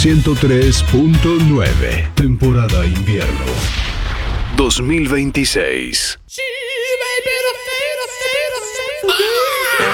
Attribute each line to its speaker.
Speaker 1: 103.9. Temporada invierno 2026.
Speaker 2: She may be the